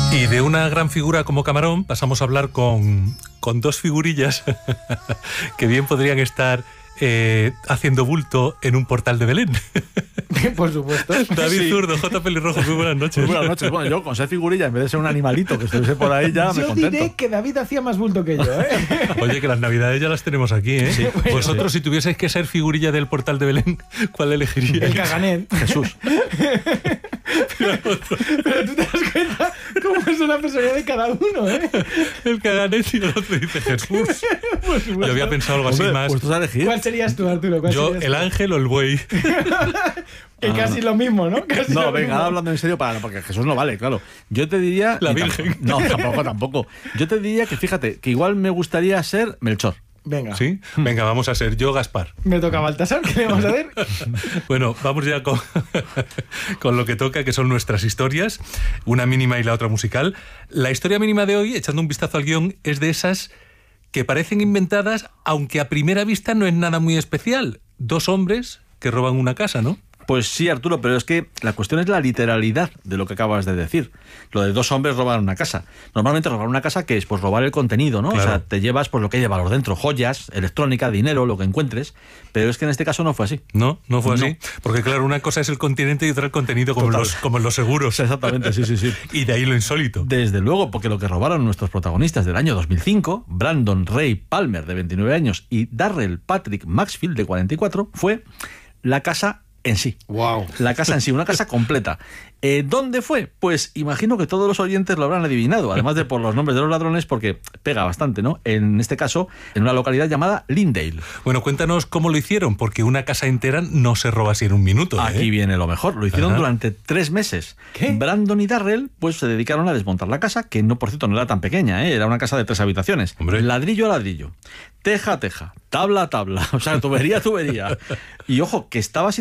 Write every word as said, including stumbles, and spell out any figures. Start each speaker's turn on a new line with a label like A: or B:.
A: Y de una gran figura como Camarón pasamos a hablar con, con dos figurillas que bien podrían estar eh, haciendo bulto en un portal de Belén.
B: Por supuesto.
A: David
B: Sí.
A: Zurdo, J. Pelirrojo, muy buenas noches.
C: Muy buenas noches. Bueno, yo con ser figurilla, en vez de ser un animalito que estuviese por ahí, ya me
B: Yo
C: contento.
B: diré que David hacía más bulto que yo, ¿eh?
A: Oye, que las navidades ya las tenemos aquí, ¿eh?
C: Sí.
A: Vosotros,
C: Sí.
A: si tuvieseis que ser figurilla del portal de Belén, ¿cuál elegiríais?
B: El caganet.
C: Jesús.
B: Pero tú te das cuenta cómo es una personalidad de cada uno, ¿eh?
A: El caganet y el otro dice Jesús.
B: Por supuesto.
A: Yo había pensado algo así
C: Hombre,
A: más.
C: pues tú has elegido.
B: ¿Cuál serías tú, Arturo? ¿Cuál
A: Yo,
B: serías
A: el
B: tú?
A: ángel o el buey.
B: Que casi lo mismo, ¿no? Casi
C: No,
B: lo
C: venga,
B: mismo.
C: ahora hablando en serio, para, porque Jesús no vale, claro. Yo te diría...
A: La
C: y
A: Virgen.
C: tampoco- no, tampoco, tampoco. Yo te diría que, fíjate, que igual me gustaría ser Melchor.
B: Venga,
A: ¿Sí? Venga, vamos a ser yo, Gaspar.
B: me toca Baltasar, ¿qué le vamos a hacer?
A: Bueno, vamos ya con, con lo que toca, que son nuestras historias, una mínima y la otra musical. La historia mínima de hoy, echando un vistazo al guión, es de esas que parecen inventadas, aunque a primera vista no es nada muy especial. Dos hombres que roban una casa, ¿no?
C: Pues sí, Arturo, pero es que la cuestión es la literalidad de lo que acabas de decir. Lo de dos hombres roban una casa. Normalmente robar una casa, ¿qué es? Pues robar el contenido, ¿no?
A: Claro.
C: O sea, te llevas pues lo que hay de valor dentro, joyas, electrónica, dinero, lo que encuentres. Pero es que en este caso no fue así.
A: No, no fue así.
C: No.
A: Porque claro, una cosa es el continente y otra el contenido, como, en
C: Total.
A: los, como en los seguros.
C: Exactamente, sí, sí, sí.
A: Y de ahí lo insólito.
C: Desde luego, porque lo que robaron nuestros protagonistas del año dos mil cinco, Brandon Ray Palmer, de veintinueve años, y Darrell Patrick Maxfield, de cuarenta y cuatro, fue la casa en sí.
B: Wow.
C: La casa en sí, una casa completa. Eh, ¿Dónde fue? Pues imagino que todos los oyentes lo habrán adivinado, además de por los nombres de los ladrones, porque pega bastante, ¿no? En este caso, en una localidad llamada Lindale.
A: Bueno, cuéntanos cómo lo hicieron, porque una casa entera no se roba así en un minuto. ¿eh?
C: Aquí viene lo mejor. Lo hicieron
A: Ajá.
C: durante tres meses.
B: ¿Qué?
C: Brandon y Darrell pues se dedicaron a desmontar la casa, que no, por cierto, no era tan pequeña, ¿eh? Era una casa de tres habitaciones.
A: Hombre.
C: Ladrillo a ladrillo, teja a teja, tabla a tabla, o sea, tubería a tubería. Y ojo, que estaba